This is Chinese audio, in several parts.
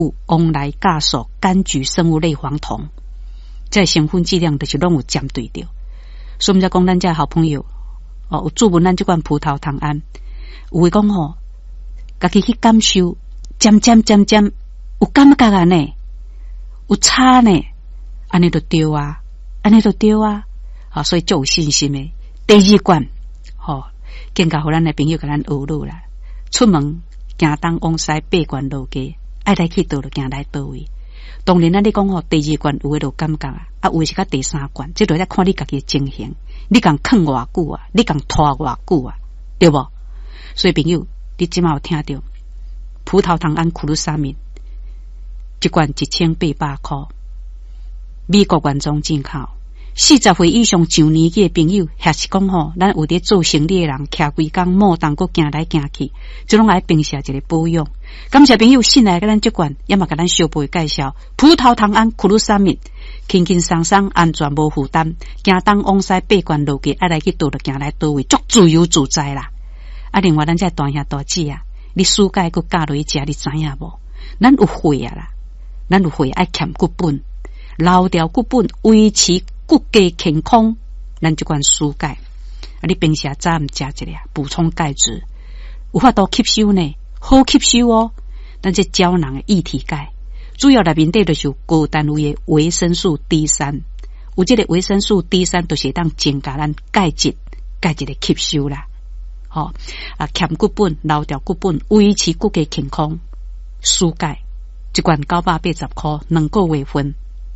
往来酵素、柑橘生物类黄酮，这成分剂量就是拢有针对着。所以我们讲咱这好朋友有注文咱这款葡萄糖胺，有会讲家己去感受，渐有感觉啊呢，有差呢，安尼就对啊，所以就有信心的。第二关，更加互咱的朋友甲咱学路啦。出门行东往西八关路街，爱来去倒就行来倒位。当然咱你讲第二关有诶就感觉啊，有诶是甲第三关，这就要看你家己的情形，你共囥偌久啊，你共拖偌久啊，对无？所以朋友，你即马有听到葡萄糖胺苦鲁沙敏一罐1800块，美国原装进口。40岁以上上年纪的朋友，还是讲咱有伫做生理的人，徛规工莫当阁行来行去，就拢爱平时一个保养。感谢朋友信来甲咱这款，也嘛甲咱小辈介绍葡萄糖胺苦鲁沙敏，轻轻松松安全无负担，行东往西八关路街，爱来去倒就行来倒位，足自由自在啦。另外咱这大兄大姐啊，你暑假阁教落去食，你知影无？咱有血啊啦，咱有血爱欠骨本，留掉骨本，维持骨骼健康，咱这款蔬钙，你平时早暗食一下，补充钙质，有法度吸收呢，好吸收哦。咱这胶囊的液体钙，主要内面底就是高单位的维生素 D3，有这个维生素 D3，就是当增加咱钙质的吸收啦。欠骨本，留掉骨本，维持骨骼健康，蔬钙一罐980块，2个月份。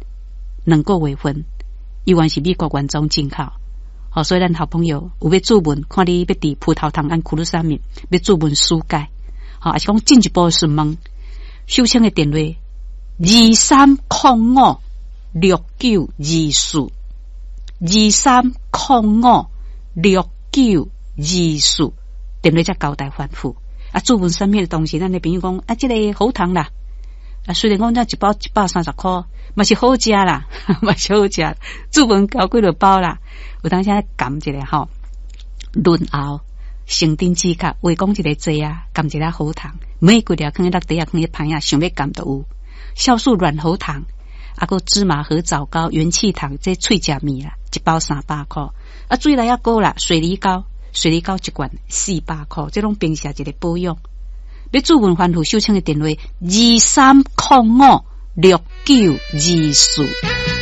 伊原是美国原装进口，所以咱好朋友有要注文，看你要伫葡萄糖胺苦鲁沙敏，要注文蔬钙，还是讲进一步询问，收听的电话23056924，23056924，电话才交代反复。注文上面的东西，咱的朋友讲这个好糖啦。虽然讲这一包130块，嘛是好食啦，嘛是好食。注文交几落包啦，有当时撳一个轮后成丁指甲，话讲一个济啊，撳一个好糖，每几条放在地下，放在盘下，想要撳都有。酵素软喉糖，个芝麻和枣糕、元气糖，这脆食面啦，一包300块。水来高啦，水梨膏一罐400块，这种平时一个保养。要注文反复收听的电话23056924。